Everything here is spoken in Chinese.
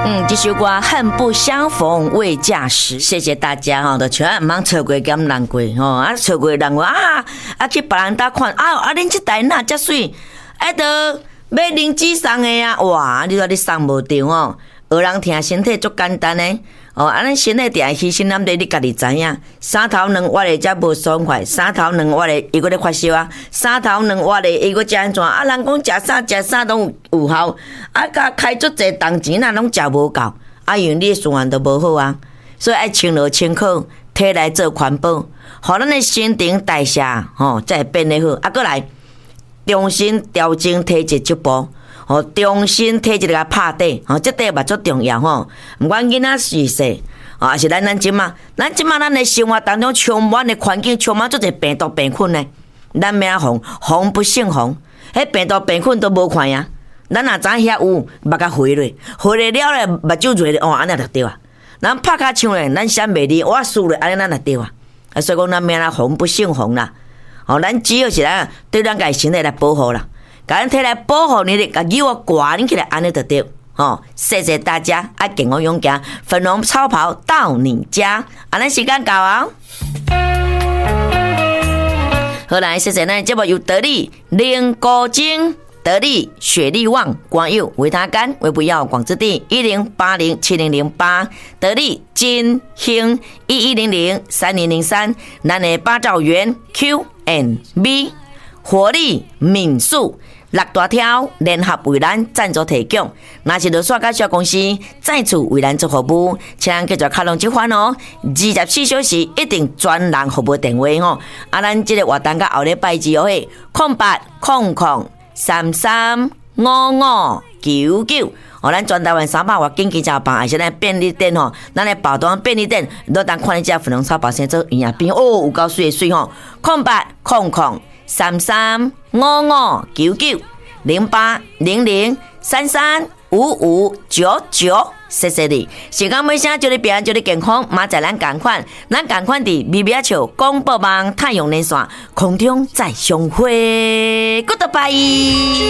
这首歌恨不相逢未嫁时，谢谢大家哈，都像唔通错过咁难过吼，啊错过人话去别人家看恁这台哪遮水，都买灵芝送的啊，哇，你说你送无着哦，学人听身体足简单的。咱身体定牺牲咱你家己知影。3头2瓦的才无爽快，3头2瓦的伊搁咧发烧啊，3头2瓦的伊搁食安怎？人讲食啥拢有效，甲开足济铜钱啊，拢食无够，因为你的循环都无好啊，所以爱清热清口，体来做环保，互咱的新陈代谢才会变得好。搁来重新调整体质脚步。重新体一个拍底，这底嘛足重要吼。毋管囡仔是细，也是咱即马咱的生活当中充满的环境，充满足侪病毒病菌呢。咱要防不胜防，迄病毒病菌都无看呀。咱若知遐有，目甲回落了咧，目睭热安尼就对啊。咱拍骹枪咧，咱闪袂离，我输咧，安尼咱就对啊。所以讲咱要防不胜防啦。咱只要是咱对咱家身体来保护啦。甲咱体来保护你的，甲牛我挂恁起来，安尼就对。谢谢大家，健康勇敢，粉红超跑到你家，安尼时间到啊。好来，谢谢咱的节目由得力灵高精。得力雪力旺光佑维他干为不要广之地10807008得力金兴11003003咱的八兆元 Q&B 活力民宿6大条联合为咱赞助提供，若是落煞甲小公司再次为咱做服务，请咱继续卡拢这番哦。24小时一定专人服务电话吼。咱这个活动到后礼拜2嘿0800335599。咱全台湾300外经济加班，而且咱便利店吼，咱的宝端便利店都当看你只粉红超保鲜做营养品有够水的水吼。0800335599，谢谢你。时间尾声，祝你平安，祝你健康，马仔咱同款伫微微笑广播网太阳连线空中再相会 ，Goodbye。